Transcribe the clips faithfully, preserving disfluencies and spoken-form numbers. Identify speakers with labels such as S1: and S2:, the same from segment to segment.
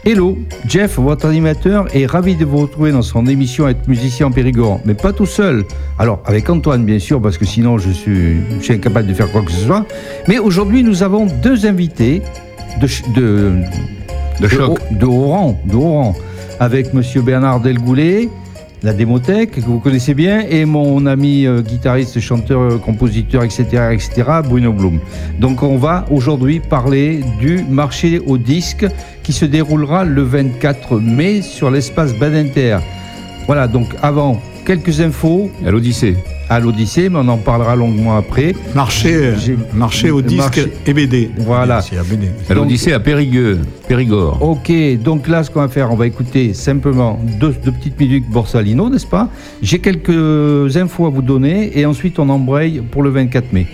S1: Hello, Jeff, votre animateur, est ravi de vous retrouver dans son émission Être musicien en Périgord, mais pas tout seul. Alors, avec Antoine, bien sûr, parce que sinon je suis, je suis incapable de faire quoi que ce soit. Mais aujourd'hui, nous avons deux invités de, de,
S2: de,
S1: de,
S2: choc.
S1: de, de haut rang, de haut rang, avec monsieur Bernard Delgoulet, la Démothèque, que vous connaissez bien, et mon ami euh, guitariste, chanteur, euh, compositeur, et cetera, et cetera, Bruno Blum. Donc on va aujourd'hui parler du marché au disque qui se déroulera le vingt-quatre mai sur l'espace Badinter. Voilà, donc avant, quelques infos.
S2: À l'Odyssée.
S1: À l'Odyssée, mais on en parlera longuement après.
S3: Marché, marché au disque marché. Et B D.
S1: Voilà.
S3: C'est à B D.
S2: À l'Odyssée à Périgueux, Périgord.
S1: Ok, donc là, ce qu'on va faire, on va écouter simplement deux, deux petites minutes Borsalino, n'est-ce pas? J'ai quelques infos à vous donner et ensuite on embraye pour le vingt-quatre mai.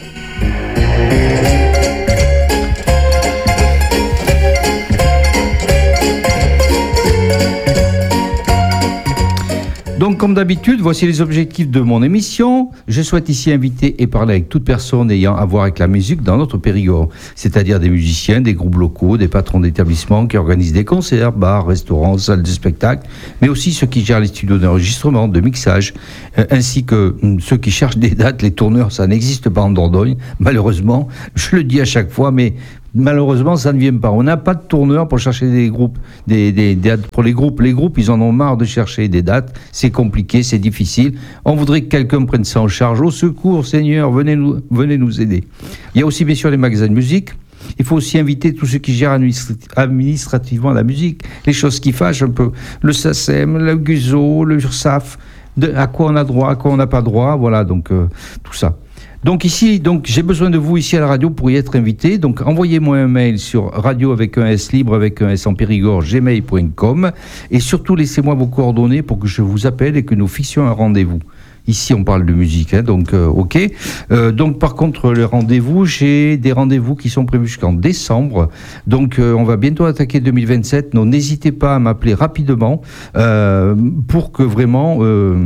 S1: Donc, comme d'habitude, voici les objectifs de mon émission. Je souhaite ici inviter et parler avec toute personne ayant à voir avec la musique dans notre Périgord, c'est-à-dire des musiciens, des groupes locaux, des patrons d'établissements qui organisent des concerts, bars, restaurants, salles de spectacle, mais aussi ceux qui gèrent les studios d'enregistrement, de mixage, euh, ainsi que euh, ceux qui cherchent des dates. Les tourneurs, ça n'existe pas en Dordogne, malheureusement. Je le dis à chaque fois, mais malheureusement, ça ne vient pas. On n'a pas de tourneur pour chercher des groupes, des, des, des dates pour les groupes. Les groupes, ils en ont marre de chercher des dates. C'est compliqué, c'est difficile. On voudrait que quelqu'un prenne ça en charge. Au secours, Seigneur, venez nous, venez nous aider. Il y a aussi, bien sûr, les magasins de musique. Il faut aussi inviter tous ceux qui gèrent administrativement la musique. Les choses qui fâchent un peu. Le S A C E M, le G U S O, le URSAF, de, à quoi on a droit, à quoi on n'a pas droit. Voilà, donc euh, tout ça. Donc ici, donc j'ai besoin de vous ici à la radio pour y être invité. Donc envoyez-moi un mail sur radio avec un S libre avec un S en Périgord, gmail point com, et surtout laissez-moi vos coordonnées pour que je vous appelle et que nous fixons un rendez-vous. Ici, on parle de musique, hein, donc euh, ok. Euh, donc par contre, les rendez-vous, j'ai des rendez-vous qui sont prévus jusqu'en décembre. Donc euh, on va bientôt attaquer deux mille vingt-sept. Donc n'hésitez pas à m'appeler rapidement euh, pour que vraiment euh,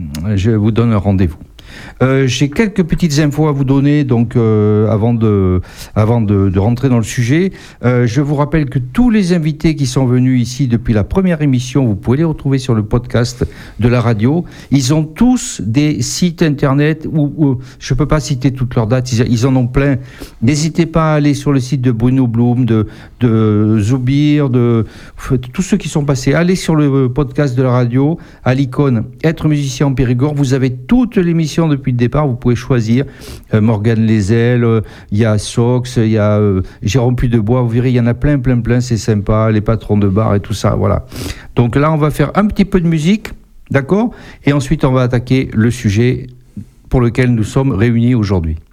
S1: je vous donne un rendez-vous. Euh, j'ai quelques petites infos à vous donner donc euh, avant de avant de, de rentrer dans le sujet. Euh, je vous rappelle que tous les invités qui sont venus ici depuis la première émission, vous pouvez les retrouver sur le podcast de la radio. Ils ont tous des sites internet où, où je peux pas citer toutes leurs dates. Ils, ils en ont plein. N'hésitez pas à aller sur le site de Bruno Blum, de de Zoubir, de, de tous ceux qui sont passés. Allez sur le podcast de la radio à l'icône Être musicien en Périgord. Vous avez toute l'émission depuis le départ, vous pouvez choisir euh, Morgane Lézel, il euh, y a Sox, il y a euh, Jérôme Puydebois, vous verrez, il y en a plein, plein, plein, c'est sympa, les patrons de bar et tout ça, voilà. Donc là, on va faire un petit peu de musique, d'accord ? Et ensuite, on va attaquer le sujet pour lequel nous sommes réunis aujourd'hui.